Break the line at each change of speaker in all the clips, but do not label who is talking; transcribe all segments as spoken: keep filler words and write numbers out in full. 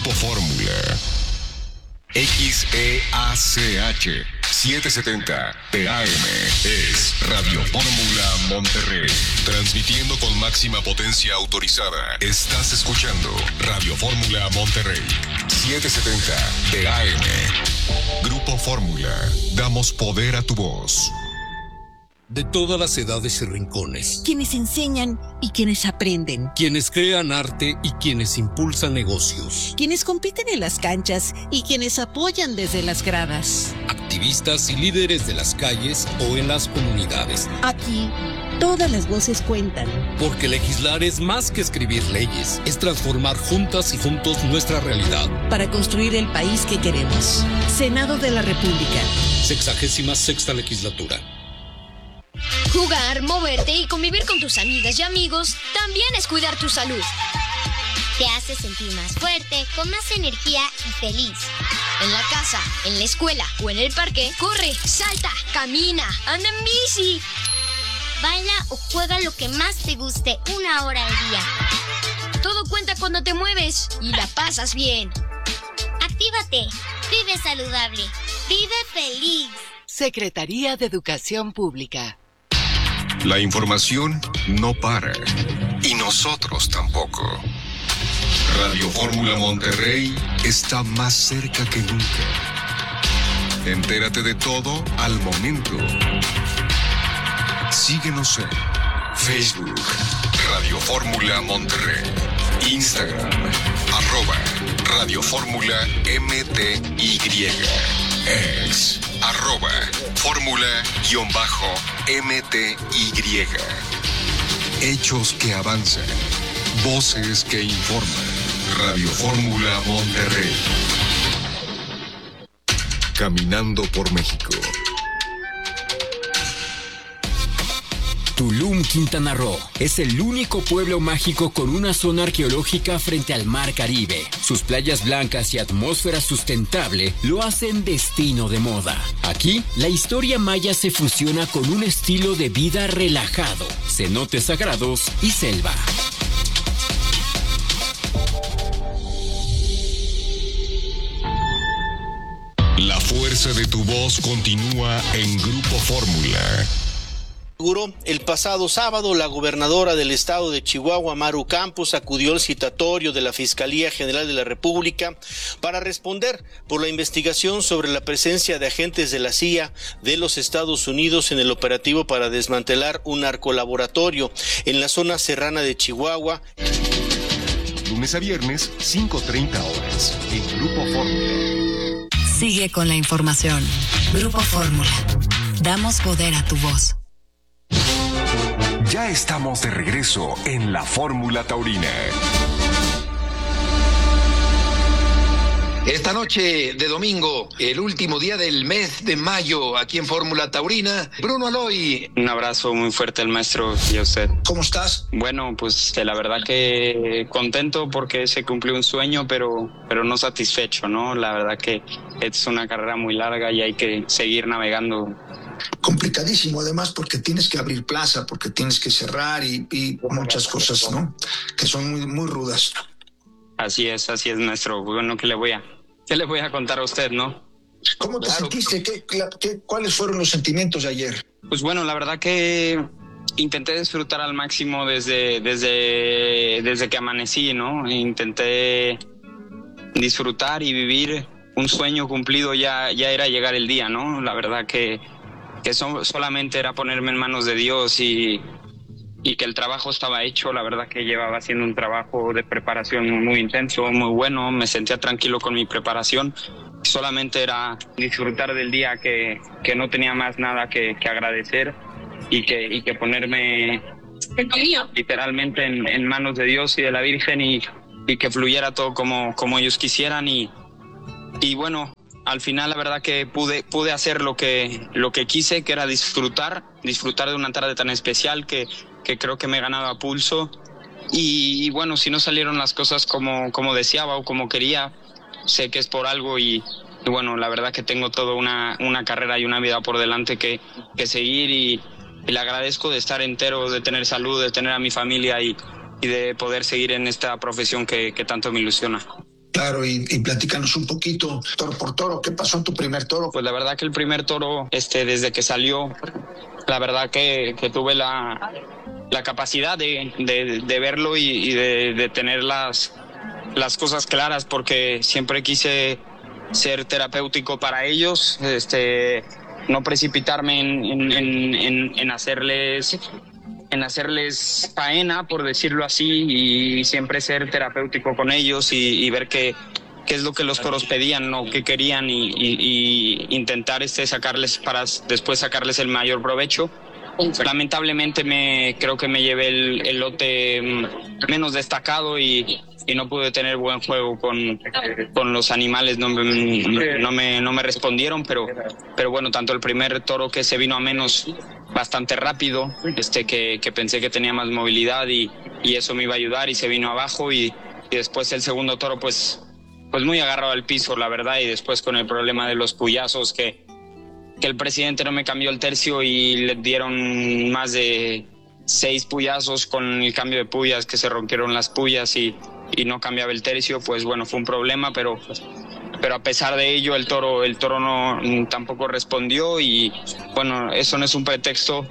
Grupo Fórmula. X E A C H setecientos setenta T A M es Radio Fórmula Monterrey. Transmitiendo con máxima potencia autorizada. Estás escuchando Radio Fórmula Monterrey. setecientos setenta T A M. Grupo Fórmula. Damos poder a tu voz.
De todas las edades y rincones.
Quienes enseñan y quienes aprenden.
Quienes crean arte y quienes impulsan negocios.
Quienes compiten en las canchas y quienes apoyan desde las gradas.
Activistas y líderes de las calles o en las comunidades.
Aquí, todas las voces cuentan.
Porque legislar es más que escribir leyes. Es transformar juntas y juntos nuestra realidad.
Para construir el país que queremos. Senado de la República.
Sexagésima sexta legislatura.
Jugar, moverte y convivir con tus amigas y amigos también es cuidar tu salud.
Te hace sentir más fuerte, con más energía y feliz.
En la casa, en la escuela o en el parque, corre, salta, camina, anda en bici.
Baila o juega lo que más te guste una hora al día.
Todo cuenta cuando te mueves y la pasas bien.
Actívate, vive saludable, vive feliz.
Secretaría de Educación Pública.
La información no para. Y nosotros tampoco. Radio Fórmula Monterrey está más cerca que nunca. Entérate de todo al momento. Síguenos en Facebook, Radio Fórmula Monterrey. Instagram, arroba Radio Fórmula M T Y. Ex, arroba Fórmula-M T Y. Hechos que avanzan. Voces que informan. Radio Fórmula Monterrey. Caminando por México.
Tulum, Quintana Roo, es el único pueblo mágico con una zona arqueológica frente al Mar Caribe. Sus playas blancas y atmósfera sustentable lo hacen destino de moda. Aquí, la historia maya se fusiona con un estilo de vida relajado, cenotes sagrados y selva.
La fuerza de tu voz continúa en Grupo Fórmula.
El pasado sábado, la gobernadora del estado de Chihuahua, Maru Campos, acudió al citatorio de la Fiscalía General de la República para responder por la investigación sobre la presencia de agentes de la C I A de los Estados Unidos en el operativo para desmantelar un narcolaboratorio en la zona serrana de Chihuahua.
Lunes a viernes, cinco treinta horas, en Grupo Fórmula.
Sigue con la información. Grupo Fórmula. Damos poder a tu voz.
Ya estamos de regreso en la Fórmula Taurina.
Esta noche de domingo, el último día del mes de mayo, aquí en Fórmula Taurina, Bruno Aloy.
Un abrazo muy fuerte al maestro y a usted.
¿Cómo estás?
Bueno, pues la verdad que contento porque se cumplió un sueño, pero, pero no satisfecho, ¿no? La verdad que es una carrera muy larga y hay que seguir navegando.
Complicadísimo, además, porque tienes que abrir plaza, porque tienes que cerrar y, y muchas cosas, ¿no? Que son muy, muy rudas.
Así es, así es, maestro. Bueno, ¿qué le voy a, qué le voy a contar a usted, no?
¿Cómo te
claro,
sentiste? ¿Qué, qué, ¿Cuáles fueron los sentimientos de ayer?
Pues bueno, la verdad que intenté disfrutar al máximo desde, desde, desde que amanecí, ¿no? Intenté disfrutar y vivir un sueño cumplido, ya, ya era llegar el día, ¿no? La verdad que, que so, solamente era ponerme en manos de Dios y, y que el trabajo estaba hecho. La verdad que llevaba haciendo un trabajo de preparación muy intenso, muy bueno. Me sentía tranquilo con mi preparación. Solamente era disfrutar del día, que, que no tenía más nada que, que agradecer y que, y que ponerme literalmente en, en manos de Dios y de la Virgen y, y que fluyera todo como, como ellos quisieran. Y, y bueno, al final la verdad que pude, pude hacer lo que, lo que quise, que era disfrutar, disfrutar de una tarde tan especial que, que creo que me he ganado a pulso. Y, y bueno, si no salieron las cosas como, como deseaba o como quería, sé que es por algo y, y bueno, la verdad que tengo toda una, una carrera y una vida por delante que, que seguir y, y le agradezco de estar entero, de tener salud, de tener a mi familia y, y de poder seguir en esta profesión que, que tanto me ilusiona.
Claro, y, y platícanos un poquito, toro por toro, ¿qué pasó en tu primer toro?
Pues la verdad que el primer toro, este, desde que salió, la verdad que, que tuve la, la capacidad de, de, de verlo y, y de, de tener las, las cosas claras, porque siempre quise ser terapéutico para ellos, este, no precipitarme en, en, en, en, en hacerles... en hacerles faena, por decirlo así, y siempre ser terapéutico con ellos y, y ver qué, qué es lo que los toros pedían, ¿no? Qué querían y, y, y intentar este sacarles para después sacarles el mayor provecho. Lamentablemente me creo que me llevé el, el lote menos destacado y, y no pude tener buen juego con, con los animales, no me, no me, no me respondieron, pero, pero bueno, tanto el primer toro que se vino a menos bastante rápido, este que, que pensé que tenía más movilidad y, y eso me iba a ayudar y se vino abajo y, y después el segundo toro pues, pues muy agarrado al piso, la verdad, y después con el problema de los puyazos que, que el presidente no me cambió el tercio y le dieron más de seis puyazos con el cambio de puyas, que se rompieron las puyas y, y no cambiaba el tercio, pues bueno, fue un problema, pero... pero a pesar de ello el toro el toro no tampoco respondió y bueno, eso no es un pretexto.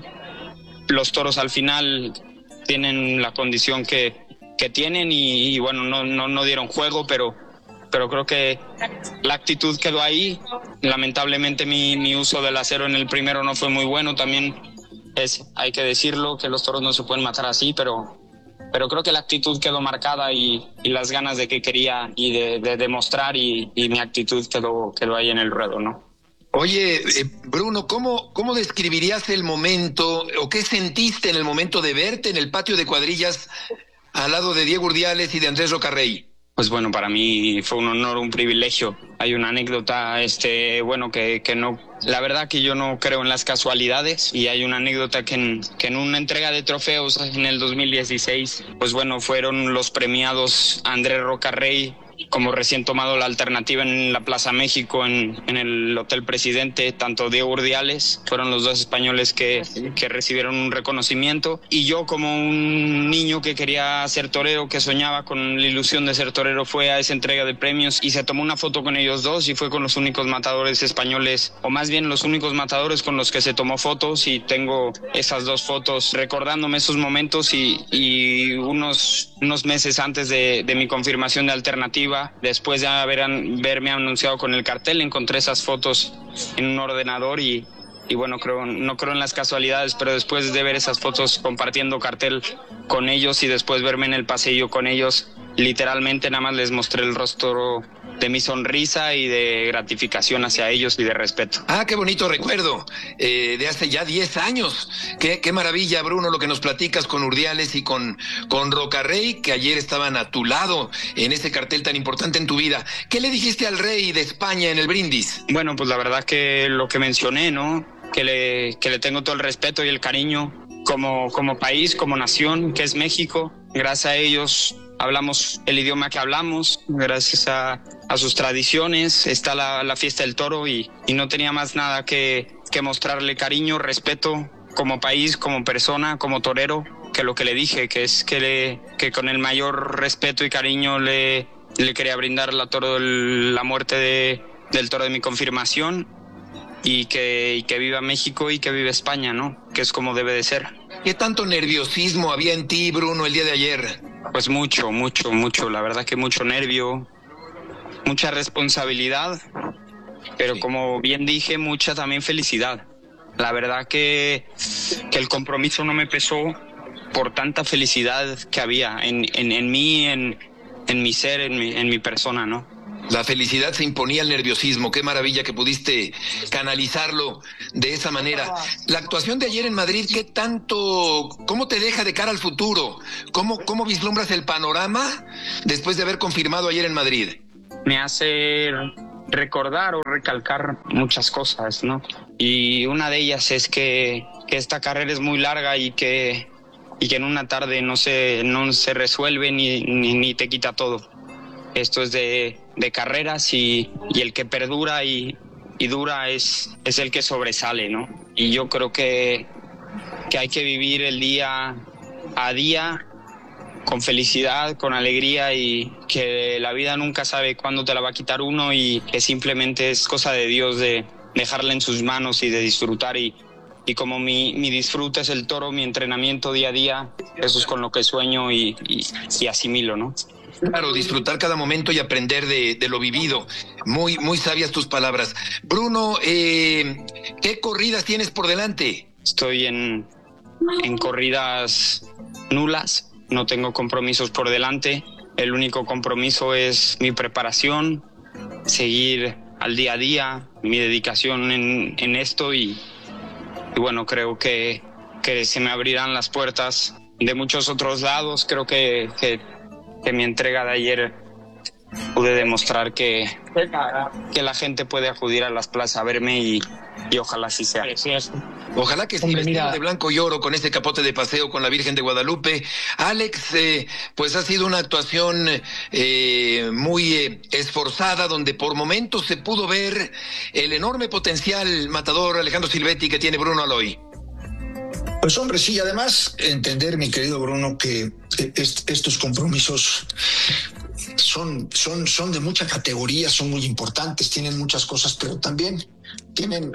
Los toros al final tienen la condición que, que tienen y, y bueno, no, no, no dieron juego, pero, pero creo que la actitud quedó ahí. Lamentablemente mi, mi uso del acero en el primero no fue muy bueno, también es, hay que decirlo, que los toros no se pueden matar así, pero pero creo que la actitud quedó marcada y, y las ganas de que quería y de, de demostrar y, y mi actitud quedó, quedó ahí en el ruedo, ¿no?
Oye, eh, Bruno, ¿cómo, ¿cómo describirías el momento o qué sentiste en el momento de verte en el patio de cuadrillas al lado de Diego Urdiales y de Andrés Rocarrey?
Pues bueno, para mí fue un honor, un privilegio. Hay una anécdota, este, bueno, que, que no, la verdad que yo no creo en las casualidades y hay una anécdota que en, que en una entrega de trofeos en el dos mil dieciséis, pues bueno, fueron los premiados Andrés Rocarrey como recién tomado la alternativa en la Plaza México, en, en el Hotel Presidente, tanto Diego Urdiales, fueron los dos españoles que, que recibieron un reconocimiento, y yo como un niño que quería ser torero, que soñaba con la ilusión de ser torero, fue a esa entrega de premios y se tomó una foto con ellos dos y fue con los únicos matadores españoles, o más bien los únicos matadores con los que se tomó fotos, y tengo esas dos fotos recordándome esos momentos y, y unos, unos meses antes de, de mi confirmación de alternativa, después de haber, haberme anunciado con el cartel, encontré esas fotos en un ordenador y, y bueno, creo, no creo en las casualidades, pero después de ver esas fotos compartiendo cartel con ellos y después verme en el pasillo con ellos, literalmente nada más les mostré el rostro de mi sonrisa y de gratificación hacia ellos y de respeto.
Ah, qué bonito recuerdo, eh, de hace ya diez años. Qué, qué maravilla, Bruno, lo que nos platicas con Urdiales y con, con Rocarrey, que ayer estaban a tu lado en ese cartel tan importante en tu vida. ¿Qué le dijiste al rey de España en el brindis?
Bueno, pues la verdad que lo que mencioné, ¿no? Que le, que le tengo todo el respeto y el cariño como, como país, como nación, que es México. Gracias a ellos hablamos el idioma que hablamos, gracias a, a sus tradiciones, está la, la fiesta del toro y, y no tenía más nada que, que mostrarle cariño, respeto como país, como persona, como torero, que lo que le dije, que es que, le, que con el mayor respeto y cariño le, le quería brindar la, toro, la muerte de, del toro de mi confirmación y que, y que viva México y que viva España, ¿no? Que es como debe de ser.
¿Qué tanto nerviosismo había en ti, Bruno, el día de ayer?
Pues mucho, mucho, mucho, la verdad que mucho nervio, mucha responsabilidad, pero sí, como bien dije, mucha también felicidad. La verdad que, que el compromiso no me pesó por tanta felicidad que había en, en, en mí, en, en mi ser, en mi, en mi persona, ¿no?
La felicidad se imponía al nerviosismo. Qué maravilla que pudiste canalizarlo de esa manera. La actuación de ayer en Madrid, ¿qué tanto, cómo te deja de cara al futuro? ¿Cómo, cómo vislumbras el panorama después de haber confirmado ayer en Madrid?
Me hace recordar o recalcar muchas cosas, ¿no? Y una de ellas es que, que esta carrera es muy larga y que, y que en una tarde no se, no se resuelve ni, ni, ni te quita todo. Esto es de, de carreras y, y el que perdura y, y dura es, es el que sobresale, ¿no? Y yo creo que, que hay que vivir el día a día con felicidad, con alegría, y que la vida nunca sabe cuándo te la va a quitar uno, y que simplemente es cosa de Dios de dejarla en sus manos y de disfrutar. Y, y como mi, mi disfrute es el toro, mi entrenamiento día a día, eso es con lo que sueño y, y, y asimilo, ¿no?
Claro, disfrutar cada momento y aprender de, de lo vivido. Muy, muy sabias tus palabras. Bruno, eh, ¿qué corridas tienes por delante?
Estoy en, en corridas nulas, no tengo compromisos por delante. El único compromiso es mi preparación, seguir al día a día, mi dedicación en, en esto y, y bueno, creo que, que se me abrirán las puertas de muchos otros lados. Creo que, que, que mi entrega de ayer pude demostrar que, que la gente puede acudir a las plazas a verme y, y ojalá así sea.
Ojalá que sí, vestido de blanco y oro con ese capote de paseo con la Virgen de Guadalupe. Alex, eh, pues ha sido una actuación eh, muy eh, esforzada, donde por momentos se pudo ver el enorme potencial matador Alejandro Silvetti que tiene Bruno Aloy.
Pues hombre, sí, además entender, mi querido Bruno, que est- estos compromisos son, son, son de mucha categoría, son muy importantes, tienen muchas cosas, pero también tienen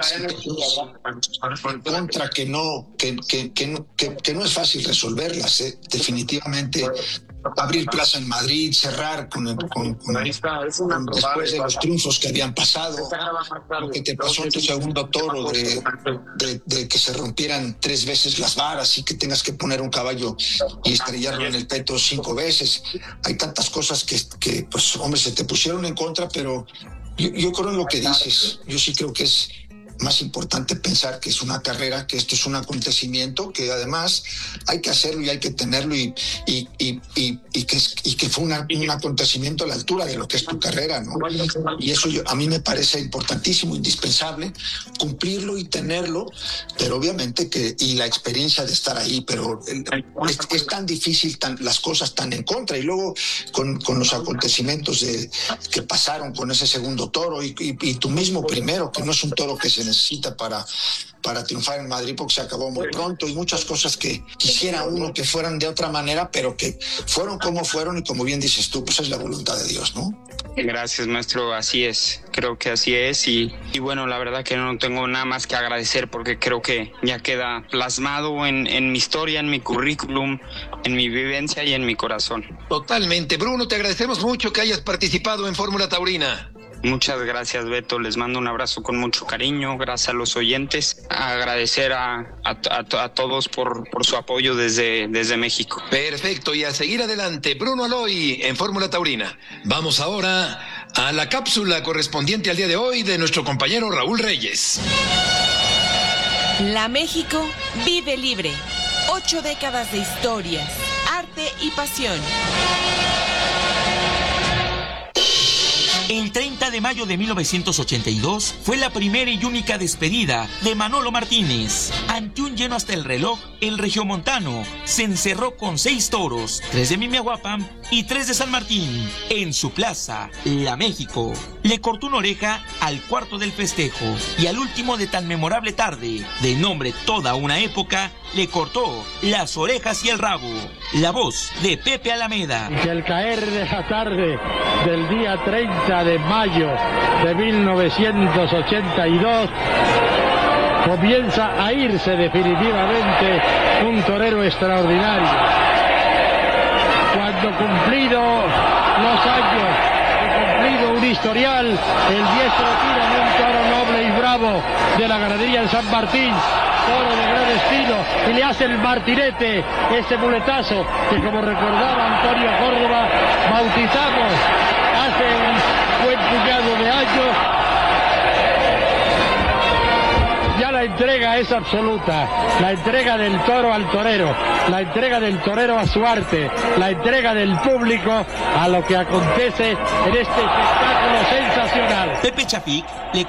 en contra que no, que, que, que, no, que, que no es fácil resolverlas, ¿eh? Definitivamente. Abrir plaza en Madrid, cerrar con, el, con, con, con después de los triunfos que habían pasado, lo que te pasó en tu segundo toro de, de, de que se rompieran tres veces las varas y que tengas que poner un caballo y estrellarlo en el peto cinco veces. Hay tantas cosas que, que pues hombre, se te pusieron en contra, pero yo, yo creo en lo que dices. Yo sí creo que es más importante pensar que es una carrera, que esto es un acontecimiento, que además hay que hacerlo y hay que tenerlo y, y, y, y, y, que, es, y que fue una, un acontecimiento a la altura de lo que es tu carrera, ¿no? Y eso yo, a mí me parece importantísimo, indispensable, cumplirlo y tenerlo, pero obviamente que, y la experiencia de estar ahí, pero es, es tan difícil, tan, las cosas tan en contra, y luego con, con los acontecimientos de, que pasaron con ese segundo toro y, y, y tu mismo primero, que no es un toro que se necesita para, para triunfar en Madrid porque se acabó muy pronto, y muchas cosas que quisiera uno que fueran de otra manera, pero que fueron como fueron, y como bien dices tú, pues es la voluntad de Dios, ¿no?
Gracias, maestro, así es, creo que así es, y, y bueno, la verdad que no tengo nada más que agradecer, porque creo que ya queda plasmado en, en mi historia, en mi currículum, en mi vivencia y en mi corazón.
Totalmente. Bruno, te agradecemos mucho que hayas participado en Fórmula Taurina.
Muchas gracias, Beto, les mando un abrazo con mucho cariño, gracias a los oyentes, agradecer a, a, a, a todos por, por su apoyo desde, desde México.
Perfecto, y a seguir adelante, Bruno Aloy en Fórmula Taurina. Vamos ahora a la cápsula correspondiente al día de hoy de nuestro compañero Raúl Reyes.
La México vive libre, ocho décadas de historias, arte y pasión.
El treinta de mayo de mil novecientos ochenta y dos fue la primera y única despedida de Manolo Martínez. Ante un lleno hasta el reloj, el regiomontano se encerró con seis toros, tres de Mimiahuapan y tres de San Martín, en su plaza, La México. Le cortó una oreja al cuarto del festejo, y al último de tan memorable tarde, de nombre toda una época, le cortó las orejas y el rabo. La voz de Pepe Alameda.
Y al caer de esa tarde del día treinta de mayo de mil novecientos ochenta y dos, comienza a irse definitivamente un torero extraordinario. Cuando cumplido los años y cumplido un historial, el diestro tira de un toro noble y bravo de la ganadería de San Martín, toro de gran estilo, y le hace el martinete, ese muletazo que, como recordaba Antonio Córdoba, bautizamos hace un buen puñado de años. Ya la entrega es absoluta, la entrega del toro al torero, la entrega del torero a su arte, la entrega del público a lo que acontece en este espectáculo sensacional.
Pepe Chafik le